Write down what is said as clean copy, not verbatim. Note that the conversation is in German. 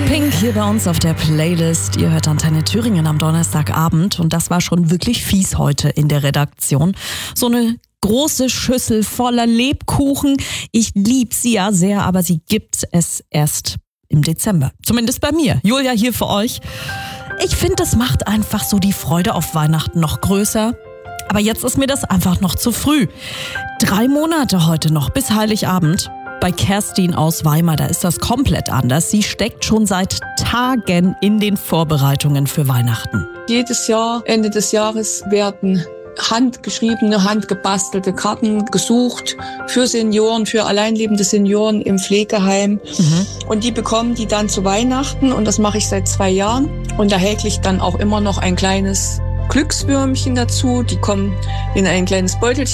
Pink hier bei uns auf der Playlist. Ihr hört Antenne Thüringen am Donnerstagabend und das war schon wirklich fies heute in der Redaktion. So eine große Schüssel voller Lebkuchen. Ich lieb sie ja sehr, aber sie gibt es erst im Dezember. Zumindest bei mir. Julia hier für euch. Ich finde, das macht einfach so die Freude auf Weihnachten noch größer. Aber jetzt ist mir das einfach noch zu früh. 3 Monate heute noch bis Heiligabend. Bei Kerstin aus Weimar, da ist das komplett anders. Sie steckt schon seit Tagen in den Vorbereitungen für Weihnachten. Jedes Jahr, Ende des Jahres, werden handgeschriebene, handgebastelte Karten gesucht für Senioren, für alleinlebende Senioren im Pflegeheim. Und die bekommen die dann zu Weihnachten und das mache ich seit 2 Jahren. Und da häkle ich dann auch immer noch ein kleines Glückswürmchen dazu. Die kommen in ein kleines Beutelchen